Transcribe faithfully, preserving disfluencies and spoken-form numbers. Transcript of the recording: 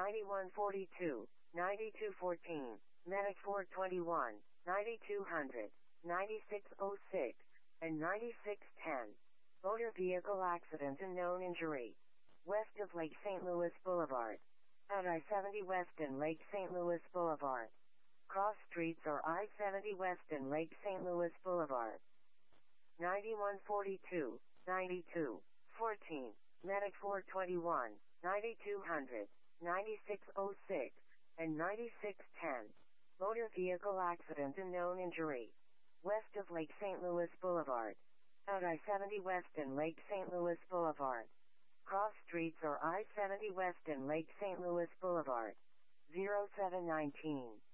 ninety-one forty-two, ninety-two fourteen, Medic four twenty-one, ninety-two hundred, ninety-six oh six, and ninety-six ten. Motor vehicle accident and known injury. West of Lake Saint Louis Boulevard. At I seventy West and Lake Saint Louis Boulevard. Cross streets or I seventy West and Lake Saint Louis Boulevard. ninety-one forty-two, ninety-two fourteen, Medic four twenty-one, ninety-two hundred, ninety-six oh six, and ninety-six ten. Motor vehicle accident and known injury. West of Lake Saint Louis Boulevard. At I seventy West and Lake Saint Louis Boulevard. Cross streets or I seventy West and Lake Saint Louis Boulevard. zero seven nineteen.